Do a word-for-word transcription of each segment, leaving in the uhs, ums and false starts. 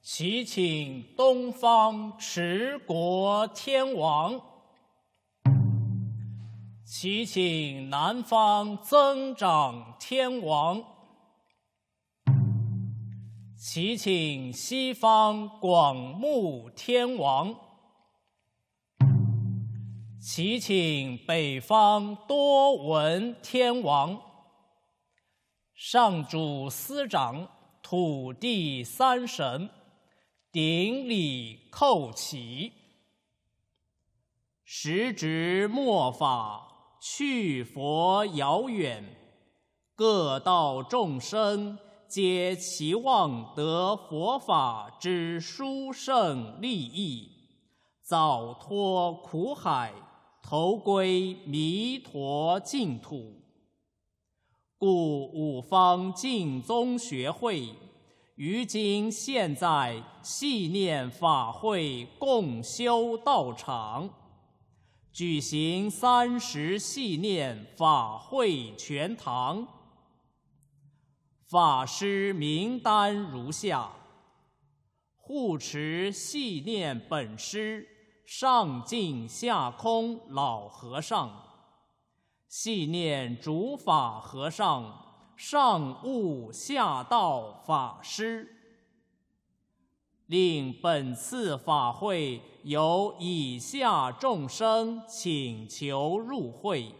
祈请东方持国天王，祈请南方增长天王，祈请西方广目天王，祈请北方多闻天王。上主司长，土地三神，顶礼叩起。时值末法，去佛遥远，各道众生皆期望得佛法之殊胜利益，早脱苦海，投归弥陀净土。故五方净宗学会于今现在系念法会共修道场，举行三十系念法会全堂。法师名单如下：护持系念本师上净下空老和尚，系念主法和尚上悟下道法师。令本次法会由以下众生请求入会：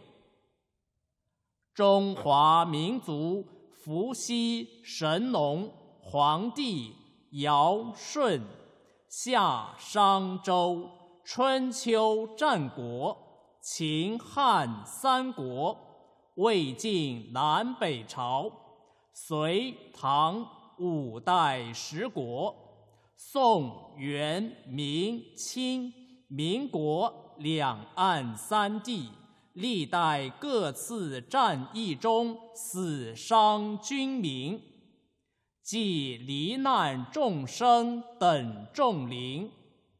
中华民族伏羲、神农、黄帝、尧、舜，夏、商、周，春秋战国，秦汉三国，魏晋南北朝，隋唐五代十国，宋元明清民国两岸三地，历代各次战役中死伤军民，即罹难众生等众灵。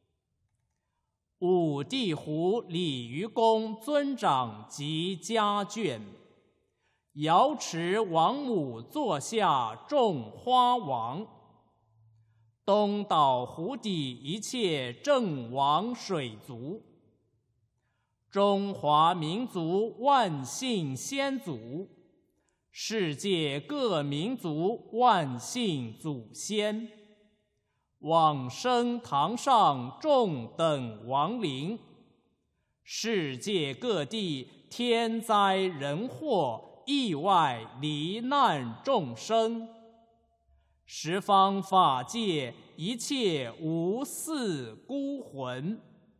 五地湖鲤鱼公尊长及家眷，瑶池王母座下众花王，东岛湖底一切正王水族，中华民族万姓先祖，世界各民族万姓祖先，往生堂上众等亡灵，世界各地天灾人祸意外罹难众生，十方法界一切无嗣孤魂，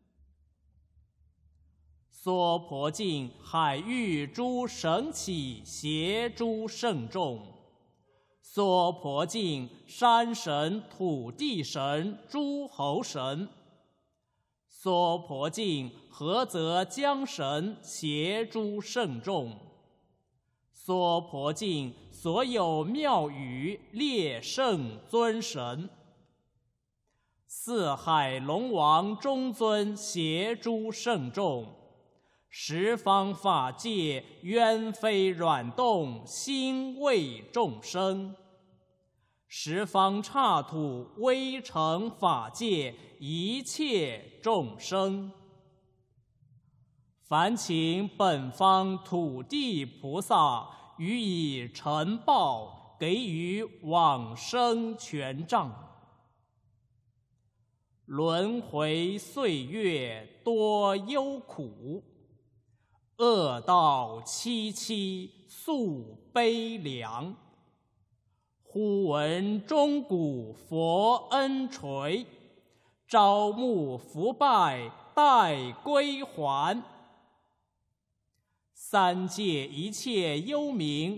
娑婆境海域诸神祇邪诸圣众，娑婆境山神土地神诸侯神，娑婆境菏泽江神邪诸圣众，娑婆境所有庙宇列圣尊神，四海龙王中尊邪诸圣众，十方法界冤非软动心为众生，十方刹土微尘法界一切众生，烦请本方土地菩萨予以承报，给予往生权杖。轮回岁月多忧苦，恶道凄凄诉悲凉。忽闻钟鼓佛恩垂，朝暮伏拜待归还。三界一切幽冥